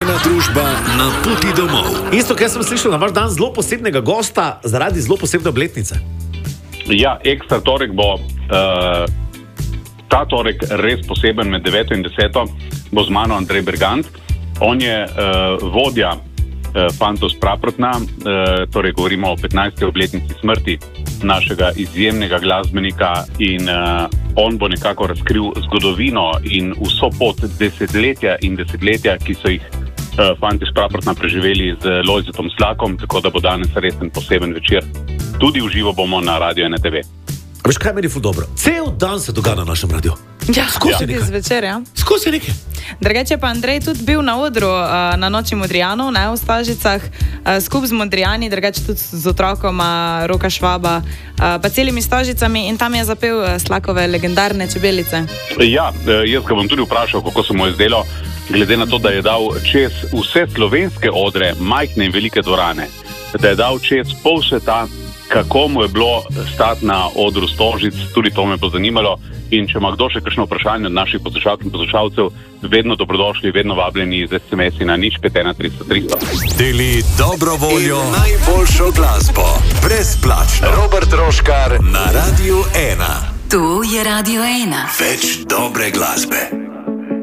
Ena družba na poti domov. Isto, kar sem slišal, na vaš dan zelo posebnega gosta zaradi zelo posebne obletnice. Ja, ekstra torek bo ta torek res poseben, med 9. in 10. bo z mano Andrej Bergant. On je vodja Fantos Praprotna, torej govorimo o 15. obletnici smrti našega izjemnega glasbenika in on bo nekako razkril zgodovino in vso pot desetletja in desetletja, ki so jih fanti s Praprotna preživeli z Lojzetom Slakom, tako da bo danes resen poseben večer. Tudi v živo bomo na Radio NTV. A veš, kaj meni je ful dobro? Cel dan se dogaja na našem radiju. Ja, tudi zvečer, ja. Skozi nekaj. Drugače pa Andrej tudi bil na odru na Noči Modrijanov, v Stožicah, skup z Modrijani, drugače tudi z otrokoma Roka Švaba, pa celimi Stožicami in tam je zapel Slakove legendarne Čebelice. Ja, jaz ga bom tudi vprašal, kako se mu je zdelo, glede na to, da je dal čez vse slovenske odre, majhne in velike dvorane, da je dal čez pol sveta, kako mu je bilo stati na odru Stožic, tudi to me bo zanimalo. In če ima kdo še kakšno vprašanje od naših poslušalk in poslušalcev, vedno dobrodošli, vedno vabljeni z SMS-i na 051 300 300. Deli dobro voljo in najboljšo glasbo. Brezplačno. Robert Roškar na Radio 1. Tu je Radio 1. Več dobre glasbe.